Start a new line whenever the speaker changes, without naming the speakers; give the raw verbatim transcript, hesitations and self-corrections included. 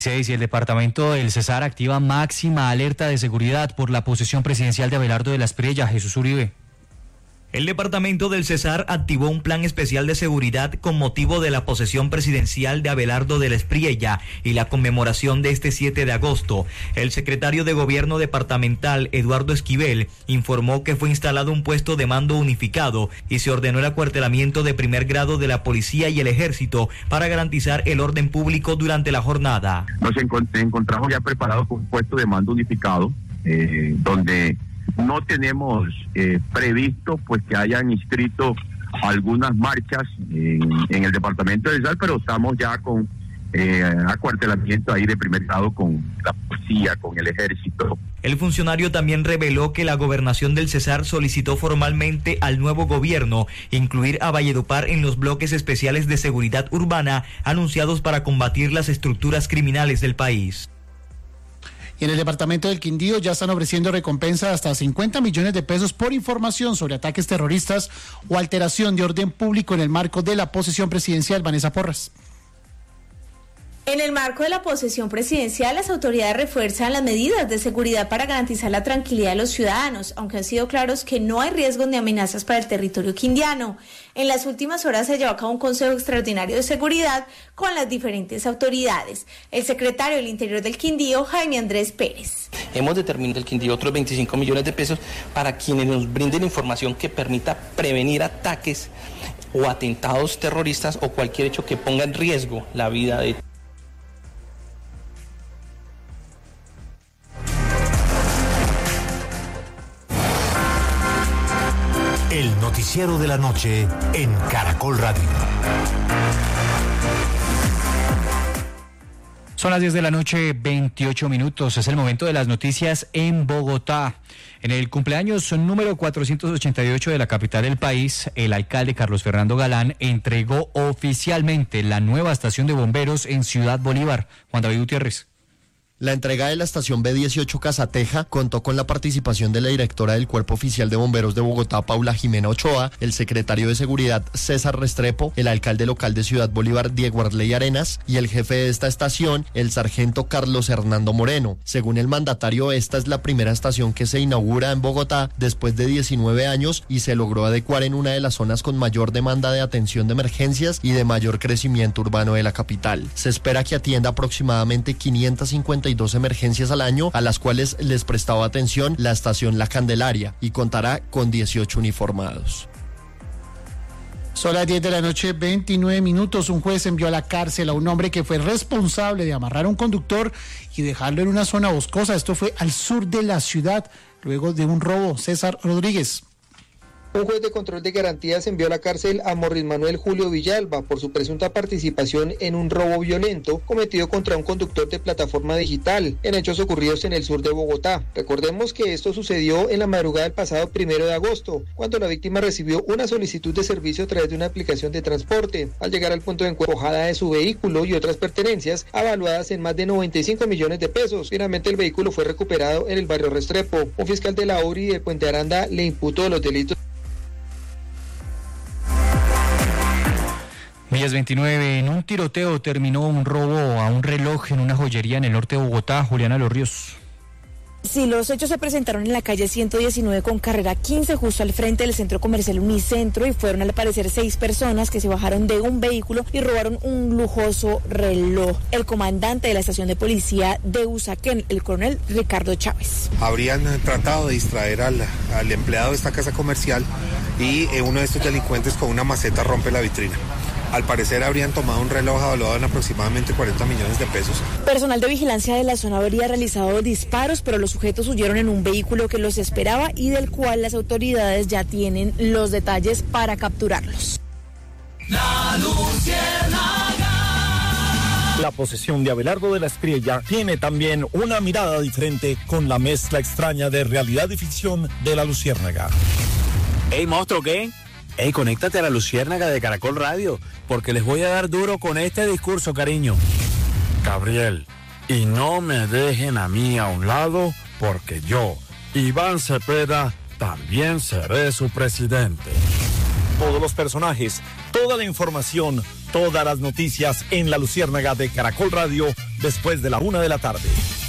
seis y el departamento del Cesar activa máxima alerta de seguridad por la posesión presidencial de Abelardo de la Espriella. Jesús Uribe.
El departamento del Cesar activó un plan especial de seguridad con motivo de la posesión presidencial de Abelardo de la Espriella y la conmemoración de este siete de agosto. El secretario de Gobierno departamental, Eduardo Esquivel, informó que fue instalado un puesto de mando unificado y se ordenó el acuartelamiento de primer grado de la policía y el ejército para garantizar el orden público durante la jornada.
Nos encontramos ya preparados con un puesto de mando unificado, eh, donde no tenemos eh, previsto pues que hayan inscrito algunas marchas en, en el departamento de Cesar, pero estamos ya con eh, acuartelamiento ahí de primer grado con la policía, con el ejército.
El funcionario también reveló que la gobernación del Cesar solicitó formalmente al nuevo gobierno incluir a Valledupar en los bloques especiales de seguridad urbana anunciados para combatir las estructuras criminales del país.
Y en el departamento del Quindío ya están ofreciendo recompensa de hasta cincuenta millones de pesos por información sobre ataques terroristas o alteración de orden público en el marco de la posesión presidencial. Vanessa Porras.
En el marco de la posesión presidencial, las autoridades refuerzan las medidas de seguridad para garantizar la tranquilidad de los ciudadanos, aunque han sido claros que no hay riesgos ni amenazas para el territorio quindiano. En las últimas horas se llevó a cabo un consejo extraordinario de seguridad con las diferentes autoridades. El secretario del Interior del Quindío, Jaime Andrés Pérez.
Hemos determinado el Quindío otros veinticinco millones de pesos para quienes nos brinden información que permita prevenir ataques o atentados terroristas o cualquier hecho que ponga en riesgo la vida de
El noticiero de la noche en Caracol Radio.
Son las diez de la noche, veintiocho minutos. Es el momento de las noticias en Bogotá. En el cumpleaños número cuatrocientos ochenta y ocho de la capital del país, el alcalde Carlos Fernando Galán entregó oficialmente la nueva estación de bomberos en Ciudad Bolívar. Juan David Gutiérrez.
La entrega de la estación B dieciocho Casateja contó con la participación de la directora del Cuerpo Oficial de Bomberos de Bogotá, Paula Jimena Ochoa, el secretario de Seguridad, César Restrepo, el alcalde local de Ciudad Bolívar, Diego Arley Arenas, y el jefe de esta estación, el sargento Carlos Hernando Moreno. Según el mandatario, esta es la primera estación que se inaugura en Bogotá después de diecinueve años y se logró adecuar en una de las zonas con mayor demanda de atención de emergencias y de mayor crecimiento urbano de la capital. Se espera que atienda aproximadamente quinientas cincuenta y dos emergencias al año, a las cuales les prestaba atención la estación La Candelaria, y contará con dieciocho uniformados.
Son las diez de la noche, veintinueve minutos. Un juez envió a la cárcel a un hombre que fue responsable de amarrar a un conductor y dejarlo en una zona boscosa. Esto fue al sur de la ciudad, luego de un robo. César Rodríguez.
Un juez de control de garantías envió a la cárcel a Morris Manuel Julio Villalba por su presunta participación en un robo violento cometido contra un conductor de plataforma digital en hechos ocurridos en el sur de Bogotá. Recordemos que esto sucedió en la madrugada del pasado primero de agosto, cuando la víctima recibió una solicitud de servicio a través de una aplicación de transporte. Al llegar al punto de encuentro, cojada de su vehículo y otras pertenencias avaluadas en más de noventa y cinco millones de pesos. Finalmente el vehículo fue recuperado en el barrio Restrepo. Un fiscal de la O R I de Puente Aranda le imputó los delitos.
diez veintinueve, en un tiroteo terminó un robo a un reloj en una joyería en el norte de Bogotá. Juliana Los Ríos.
Sí, los hechos se presentaron en la calle ciento diecinueve con carrera quince, justo al frente del centro comercial Unicentro, y fueron al parecer seis personas que se bajaron de un vehículo y robaron un lujoso reloj. El comandante de la estación de policía de Usaquén, el coronel Ricardo Chávez.
Habrían tratado de distraer al, al empleado de esta casa comercial y eh, uno de estos delincuentes con una maceta rompe la vitrina. Al parecer habrían tomado un reloj evaluado en aproximadamente cuarenta millones de pesos.
Personal de vigilancia de la zona habría realizado disparos, pero los sujetos huyeron en un vehículo que los esperaba y del cual las autoridades ya tienen los detalles para capturarlos.
La Luciérnaga.
La posesión de Abelardo de la Espriella tiene también una mirada diferente con la mezcla extraña de realidad y ficción de La Luciérnaga.
Ey, monstruo, ¿qué? Ey, conéctate a La Luciérnaga de Caracol Radio, porque les voy a dar duro con este discurso, cariño.
Gabriel, y no me dejen a mí a un lado, porque yo, Iván Cepeda, también seré su presidente.
Todos los personajes, toda la información, todas las noticias en La Luciérnaga de Caracol Radio después de la una de la tarde.